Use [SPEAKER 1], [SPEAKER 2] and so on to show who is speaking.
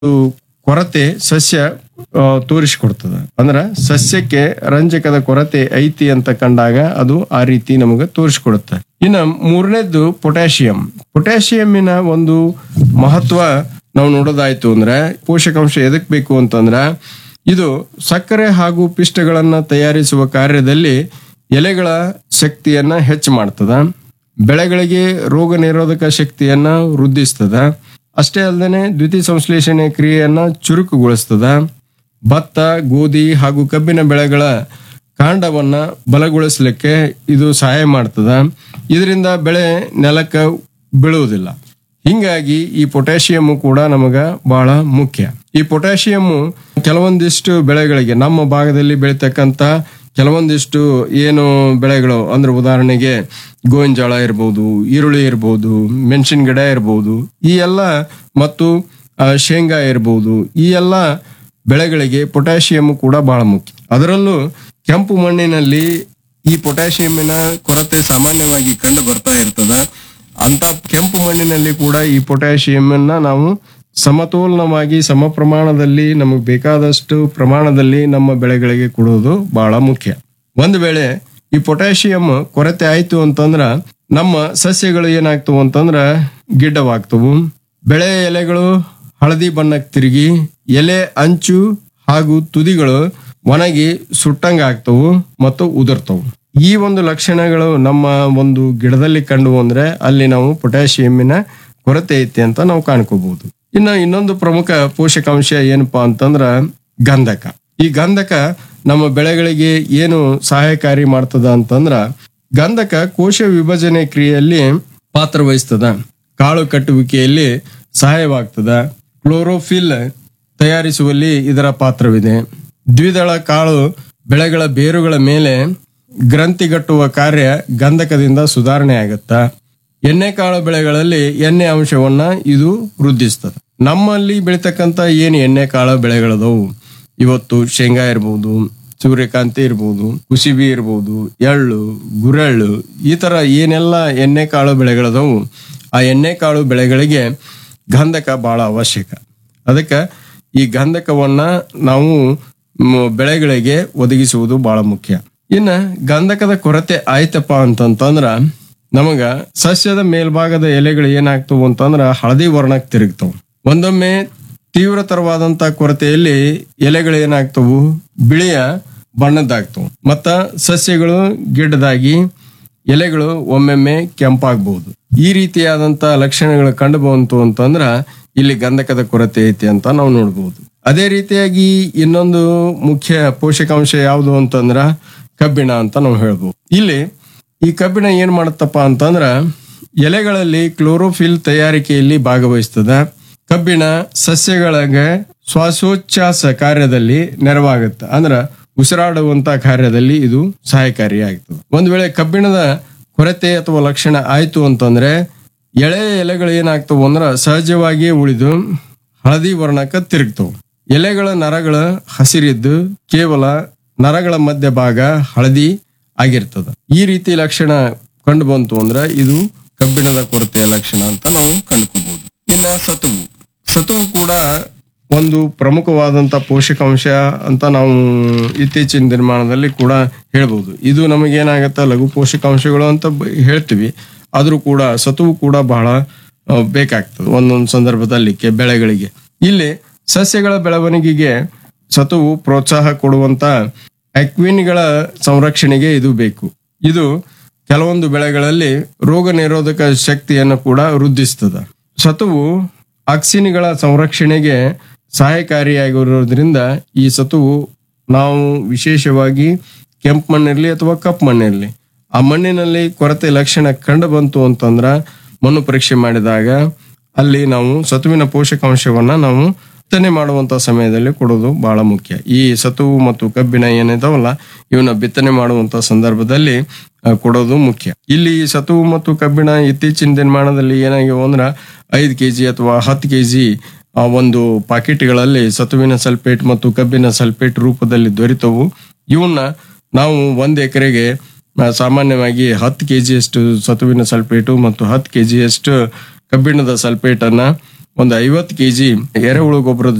[SPEAKER 1] ಕೊರತೆ ಸಸ್ಯ ತೋರಿಸಿಕೊಡ್ತದ. ಅಂದ್ರ ಸಸ್ಯಕ್ಕೆ ರಂಜಕದ ಕೊರತೆ ಐತಿ ಅಂತ ಕಂಡಾಗ ಅದು ಆ ರೀತಿ ನಮಗೆ ತೋರಿಸಿಕೊಡುತ್ತೆ. ಇನ್ನ ಮೂರನೇದ್ದು ಪೊಟ್ಯಾಷಿಯಂ. ಪೊಟ್ಯಾಷಿಯಂನ ಒಂದು ಮಹತ್ವ ನಾವು ನೋಡೋದಾಯ್ತು ಅಂದ್ರೆ ಪೋಷಕಾಂಶ ಎದಕ್ ಬೇಕು ಅಂತಂದ್ರ ಇದು ಸಕ್ಕರೆ ಹಾಗೂ ಪಿಷ್ಟಗಳನ್ನ ತಯಾರಿಸುವ ಕಾರ್ಯದಲ್ಲಿ ಎಲೆಗಳ ಶಕ್ತಿಯನ್ನ ಹೆಚ್ಚು ಮಾಡ್ತದ. ಬೆಳೆಗಳಿಗೆ ರೋಗ ನಿರೋಧಕ ಶಕ್ತಿಯನ್ನ ವೃದ್ಧಿಸ್ತದ. ಅಷ್ಟೇ ಅಲ್ಲದೆ ದ್ವಿತೀಯ ಸಂಶ್ಲೇಷಣೆ ಕ್ರಿಯೆಯನ್ನ ಚುರುಕುಗೊಳಿಸ್ತದ. ಭತ್ತ, ಗೋಧಿ ಹಾಗೂ ಕಬ್ಬಿನ ಬೆಳೆಗಳ ಕಾಂಡವನ್ನ ಬಲಗೊಳಿಸಲಿಕ್ಕೆ ಇದು ಸಹಾಯ ಮಾಡ್ತದ. ಇದರಿಂದ ಬೆಳೆ ನೆಲಕ್ಕೆ ಬೀಳುವುದಿಲ್ಲ. ಹಿಂಗಾಗಿ ಈ ಪೊಟ್ಯಾಷಿಯಂ ಕೂಡ ನಮಗ ಬಹಳ ಮುಖ್ಯ. ಈ ಪೊಟ್ಯಾಷಿಯಂ ಕೆಲವೊಂದಿಷ್ಟು ಬೆಳೆಗಳಿಗೆ ನಮ್ಮ ಭಾಗದಲ್ಲಿ ಬೆಳಿತಕ್ಕಂತ ಕೆಲವೊಂದಿಷ್ಟು ಏನು ಬೆಳೆಗಳು ಅಂದ್ರೆ ಉದಾಹರಣೆಗೆ ಗೋವಿನ ಜೋಳ ಇರ್ಬೋದು, ಈರುಳ್ಳಿ ಇರ್ಬೋದು, ಮೆಣಸಿನ ಗಿಡ ಇರ್ಬೋದು, ಈ ಎಲ್ಲ ಮತ್ತು ಶೇಂಗಾ ಇರ್ಬೋದು, ಈ ಎಲ್ಲ ಬೆಳೆಗಳಿಗೆ ಪೊಟ್ಯಾಷಿಯಂ ಕೂಡ ಬಹಳ ಮುಖ್ಯ. ಅದರಲ್ಲೂ ಕೆಂಪು ಮಣ್ಣಿನಲ್ಲಿ ಈ ಪೊಟ್ಯಾಷಿಯಂನ ಕೊರತೆ ಸಾಮಾನ್ಯವಾಗಿ ಕಂಡು ಬರ್ತಾ ಇರ್ತದ. ಅಂತ ಕೆಂಪು ಮಣ್ಣಿನಲ್ಲಿ ಕೂಡ ಈ ಪೊಟ್ಯಾಷಿಯಂನ ನಾವು ಸಮತೋಲನವಾಗಿ ಸಮ ಪ್ರಮಾಣದಲ್ಲಿ ನಮಗೆ ಬೇಕಾದಷ್ಟು ಪ್ರಮಾಣದಲ್ಲಿ ನಮ್ಮ ಬೆಳೆಗಳಿಗೆ ಕೊಡೋದು ಬಹಳ ಮುಖ್ಯ. ಒಂದು ವೇಳೆ ಈ ಪೊಟ್ಯಾಷಿಯಂ ಕೊರತೆ ಆಯ್ತು ಅಂತಂದ್ರ ನಮ್ಮ ಸಸ್ಯಗಳು ಏನಾಗ್ತವು ಅಂತಂದ್ರ ಗಿಡ್ಡವಾಗ್ತವು. ಬೆಳೆ ಎಲೆಗಳು ಹಳದಿ ಬಣ್ಣಕ್ಕೆ ತಿರುಗಿ ಎಲೆ ಅಂಚು ಹಾಗೂ ತುದಿಗಳು ಒಣಗಿ ಸುಟ್ಟಂಗ ಆಗ್ತವು ಮತ್ತು ಉದುರ್ತವು. ಈ ಒಂದು ಲಕ್ಷಣಗಳು ನಮ್ಮ ಒಂದು ಗಿಡದಲ್ಲಿ ಕಂಡು ಅಂದ್ರೆ ಅಲ್ಲಿ ನಾವು ಪೊಟ್ಯಾಷಿಯಂನ ಕೊರತೆ ಐತಿ ಅಂತ ನಾವು ಕಾಣ್ಕೋಬಹುದು. ಇನ್ನೊಂದು ಪ್ರಮುಖ ಪೋಷಕಾಂಶ ಏನಪ್ಪಾ ಅಂತಂದ್ರ ಗಂಧಕ. ಈ ಗಂಧಕ ನಮ್ಮ ಬೆಳೆಗಳಿಗೆ ಏನು ಸಹಾಯಕಾರಿ ಮಾಡ್ತದ ಅಂತಂದ್ರ ಗಂಧಕ ಕೋಶ ವಿಭಜನೆ ಕ್ರಿಯೆಯಲ್ಲಿ ಪಾತ್ರ ವಹಿಸ್ತದ. ಕಾಳು ಕಟ್ಟುವಿಕೆಯಲ್ಲಿ ಸಹಾಯವಾಗ್ತದ. ಕ್ಲೋರೋಫಿಲ್ ತಯಾರಿಸುವಲ್ಲಿ ಇದರ ಪಾತ್ರವಿದೆ. ದ್ವಿದಳ ಕಾಳು ಬೆಳೆಗಳ ಬೇರುಗಳ ಮೇಲೆ ಗ್ರಂಥಿಗಟ್ಟುವ ಕಾರ್ಯ ಗಂಧಕದಿಂದ ಸುಧಾರಣೆ ಆಗತ್ತ. ಎಣ್ಣೆಕಾಳು ಬೆಳೆಗಳಲ್ಲಿ ಎಣ್ಣೆ ಅಂಶವನ್ನ ಇದು ವೃದ್ಧಿಸ್ತದೆ. ನಮ್ಮಲ್ಲಿ ಬೆಳಿತಕ್ಕಂತ ಏನು ಎಣ್ಣೆಕಾಳು ಬೆಳೆಗಳದವು ಇವತ್ತು ಶೇಂಗಾ ಇರ್ಬೋದು, ಸೂರ್ಯಕಾಂತಿ ಇರ್ಬೋದು, ಕುಸಿಬಿ ಇರ್ಬೋದು, ಎಳ್ಳು, ಗುರೆಳ್ಳು, ಈ ತರ ಏನೆಲ್ಲ ಎಣ್ಣೆಕಾಳು ಬೆಳೆಗಳದವು ಆ ಎಣ್ಣೆಕಾಳು ಬೆಳೆಗಳಿಗೆ ಗಂಧಕ ಬಹಳ ಅವಶ್ಯಕ. ಅದಕ್ಕೆ ಈ ಗಂಧಕವನ್ನ ನಾವು ಬೆಳೆಗಳಿಗೆ ಒದಗಿಸುವುದು ಬಹಳ ಮುಖ್ಯ. ಇನ್ನ ಗಂಧಕದ ಕೊರತೆ ಆಯ್ತಪ್ಪ ಅಂತಂದ್ರ ನಮಗ ಸಸ್ಯದ ಮೇಲ್ಭಾಗದ ಎಲೆಗಳು ಏನಾಗ್ತವು ಅಂತಂದ್ರ ಹಳದಿ ವರ್ಣಕ್ಕೆ ತಿರುಗ್ತವು. ಒಂದೊಮ್ಮೆ ತೀವ್ರತರವಾದಂತ ಕೊರತೆಯಲ್ಲಿ ಎಲೆಗಳು ಏನಾಗ್ತವು ಬಿಳಿಯ ಬಣ್ಣದ್ದಾಗ್ತವು. ಮತ್ತ ಸಸ್ಯಗಳು ಗಿಡ್ಡದಾಗಿ ಎಲೆಗಳು ಒಮ್ಮೆಮ್ಮೆ ಕೆಂಪಾಗಬಹುದು. ಈ ರೀತಿಯಾದಂತ ಲಕ್ಷಣಗಳು ಕಂಡು ಬಂತು ಅಂತಂದ್ರ ಇಲ್ಲಿ ಗಂಧಕದ ಕೊರತೆ ಐತಿ ಅಂತ ನಾವು ನೋಡ್ಬೋದು. ಅದೇ ರೀತಿಯಾಗಿ ಇನ್ನೊಂದು ಮುಖ್ಯ ಪೋಷಕಾಂಶ ಯಾವುದು ಅಂತಂದ್ರ ಕಬ್ಬಿಣ ಅಂತ ನಾವು ಹೇಳ್ಬೋದು. ಇಲ್ಲಿ ಈ ಕಬ್ಬಿಣ ಏನ್ ಮಾಡುತ್ತಪ್ಪ ಅಂತಂದ್ರ ಎಲೆಗಳಲ್ಲಿ ಕ್ಲೋರೋಫಿಲ್ ತಯಾರಿಕೆಯಲ್ಲಿ ಭಾಗವಹಿಸ್ತದ. ಕಬ್ಬಿಣ ಸಸ್ಯಗಳಿಗೆ ಶ್ವಾಸೋಚ್ಛ್ವಾಸ ಕಾರ್ಯದಲ್ಲಿ ನೆರವಾಗುತ್ತೆ. ಅಂದ್ರ ಉಸಿರಾಡುವಂತ ಕಾರ್ಯದಲ್ಲಿ ಇದು ಸಹಾಯಕಾರಿಯಾಗ್ತದೆ. ಒಂದ್ ವೇಳೆ ಕಬ್ಬಿಣದ ಕೊರತೆ ಅಥವಾ ಲಕ್ಷಣ ಆಯ್ತು ಅಂತಂದ್ರೆ ಎಳೆ ಎಲೆಗಳು ಏನಾಗ್ತವು ಅಂದ್ರ ಸಹಜವಾಗಿಯೇ ಉಳಿದು ಹಳದಿ ವರ್ಣಕ್ಕೆ ತಿರುಗ್ತವು. ಎಲೆಗಳ ನರಗಳ ಹಸಿರಿದ್ದು ಕೇವಲ ನರಗಳ ಮಧ್ಯ ಭಾಗ ಹಳದಿ ಆಗಿರ್ತದ. ಈ ರೀತಿ ಲಕ್ಷಣ ಕಂಡು ಬಂತು ಅಂದ್ರೆ ಇದು ಕಬ್ಬಿಣದ ಕೊರತೆಯ ಲಕ್ಷಣ ಅಂತ ನಾವು ಕಂಡುಕೋಬಹುದು. ಇನ್ನ ಸತುವು ಕೂಡ ಒಂದು ಪ್ರಮುಖವಾದಂತ ಪೋಷಕಾಂಶ ಅಂತ ನಾವು ಇತ್ತೀಚಿನ ದಿನಮಾನದಲ್ಲಿ ಕೂಡ ಹೇಳ್ಬೋದು. ಇದು ನಮಗೇನಾಗತ್ತ ಲಘು ಪೋಷಕಾಂಶಗಳು ಅಂತ ಹೇಳ್ತೀವಿ. ಆದ್ರೂ ಕೂಡ ಸತುವು ಕೂಡ ಬಹಳ ಬೇಕಾಗ್ತದೆ ಒಂದೊಂದು ಸಂದರ್ಭದಲ್ಲಿ ಬೆಳೆಗಳಿಗೆ. ಇಲ್ಲಿ ಸಸ್ಯಗಳ ಬೆಳವಣಿಗೆಗೆ ಸತುವು ಪ್ರೋತ್ಸಾಹ ಕೊಡುವಂತ ಅಕ್ವಿನ್ಗಳ ಸಂರಕ್ಷಣೆಗೆ ಇದು ಬೇಕು. ಇದು ಕೆಲವೊಂದು ಬೆಳೆಗಳಲ್ಲಿ ರೋಗ ನಿರೋಧಕ ಶಕ್ತಿಯನ್ನು ಕೂಡ ವೃದ್ಧಿಸ್ತದ. ಸತುವು ಆಕ್ಸಿನ್ಗಳ ಸಂರಕ್ಷಣೆಗೆ ಸಹಾಯಕಾರಿಯಾಗಿರೋದ್ರಿಂದ ಈ ಸತುವು ನಾವು ವಿಶೇಷವಾಗಿ ಕೆಂಪು ಮಣ್ಣಿರ್ಲಿ ಅಥವಾ ಕಪ್ಪು ಮಣ್ಣಿರ್ಲಿ ಆ ಮಣ್ಣಿನಲ್ಲಿ ಕೊರತೆ ಲಕ್ಷಣ ಕಂಡು ಬಂತು ಅಂತಂದ್ರ ಮಣ್ಣು ಪರೀಕ್ಷೆ ಮಾಡಿದಾಗ ಅಲ್ಲಿ ನಾವು ಸತುವಿನ ಪೋಷಕಾಂಶವನ್ನ ನಾವು ಬಿತ್ತನೆ ಮಾಡುವಂತ ಸಮಯದಲ್ಲಿ ಕೊಡೋದು ಬಹಳ ಮುಖ್ಯ. ಈ ಸತುವು ಮತ್ತು ಕಬ್ಬಿಣ ಏನಿದಾವಲ್ಲ ಇವನ್ನ ಬಿತ್ತನೆ ಮಾಡುವಂತ ಸಂದರ್ಭದಲ್ಲಿ ಕೊಡೋದು ಮುಖ್ಯ. ಇಲ್ಲಿ ಸತುವು ಮತ್ತು ಕಬ್ಬಿಣ ಇತ್ತೀಚಿನ ದಿನಮಾನದಲ್ಲಿ ಏನಾಗ್ಯಾವ ಅಂದ್ರ 5 kg ಅಥವಾ 10 kg ಒಂದು ಪಾಕೆಟ್ಗಳಲ್ಲಿ ಸತುವಿನ ಸಲ್ಫೇಟ್ ಮತ್ತು ಕಬ್ಬಿನ ಸಲ್ಫೇಟ್ ರೂಪದಲ್ಲಿ ದೊರೆತವು. ಇವನ್ನ ನಾವು 1 ಎಕರೆಗೆ ಸಾಮಾನ್ಯವಾಗಿ 10 kg ಅಷ್ಟು ಸತುವಿನ ಸಲ್ಫೇಟು ಮತ್ತು 10 kg ಅಷ್ಟು ಕಬ್ಬಿಣದ ಸಲ್ಫೇಟ್ ಅನ್ನ ಒಂದು 50 kg ಎರೆಹುಳು ಗೊಬ್ಬರದ